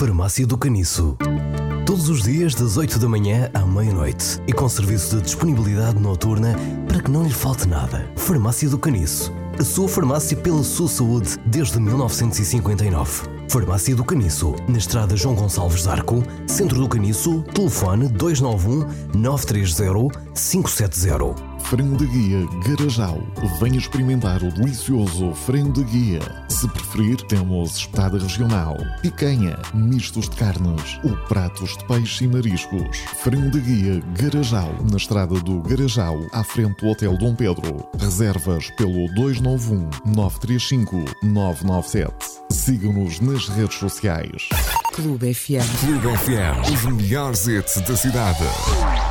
Farmácia do Caniço. Todos os dias das 8 da manhã à meia-noite e com serviço de disponibilidade noturna para que não lhe falte nada. Farmácia do Caniço. A sua farmácia pela sua saúde desde 1959. Farmácia do Caniço, na estrada João Gonçalves d'Arco, Centro do Caniço, telefone 291-930-570. Frango de guia Garajal. Venha experimentar o delicioso frango de guia. Se preferir, temos espetada regional, picanha, mistos de carnes ou pratos de peixe e mariscos. Frango de guia Garajal, na estrada do Garajal, à frente do Hotel Dom Pedro. Reservas pelo 291-935-997. Siga-nos nas redes sociais. Clube FM. Clube FM, os melhores hits da cidade.